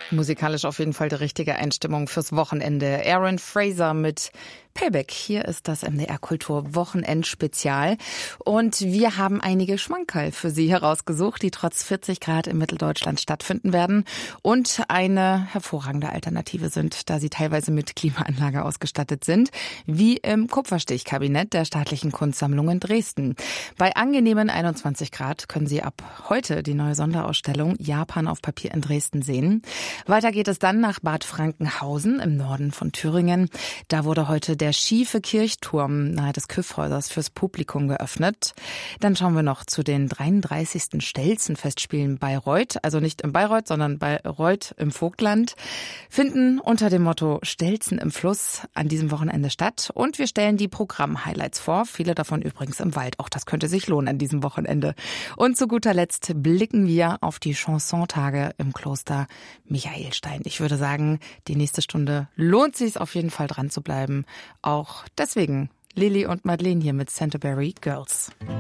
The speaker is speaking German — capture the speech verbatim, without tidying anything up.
Musikalisch auf jeden Fall die richtige Einstimmung fürs Wochenende. Aaron Fraser mit Payback. Hier ist das M D R Kultur Wochenendspezial. Und wir haben einige Schmankerl für Sie herausgesucht, die trotz vierzig Grad in Mitteldeutschland stattfinden werden und eine hervorragende Alternative sind, da sie teilweise mit Klimaanlage ausgestattet sind, wie im Kupferstichkabinett der Staatlichen Kunstsammlung in Dresden. Bei angenehmen einundzwanzig Grad können Sie ab heute die neue Sonderausstellung Japan auf Papier in Dresden sehen. Weiter geht es dann nach Bad Frankenhausen im Norden von Thüringen. Da wurde heute der schiefe Kirchturm nahe des Kyffhäusers fürs Publikum geöffnet. Dann schauen wir noch zu den dreiunddreißigsten Stelzenfestspielen Bayreuth, also nicht in Bayreuth, sondern Bayreuth im Vogtland, finden unter dem Motto Stelzen im Fluss an diesem Wochenende statt. Und wir stellen die Programm-Highlights vor, viele davon übrigens im Wald. Auch das könnte sich lohnen an diesem Wochenende. Und zu guter Letzt blicken wir auf die Chansontage im Kloster Michaelstein. Ich würde sagen, die nächste Stunde lohnt sich auf jeden Fall dran zu bleiben. Auch deswegen Lilly und Madeleine hier mit Canterbury Girls.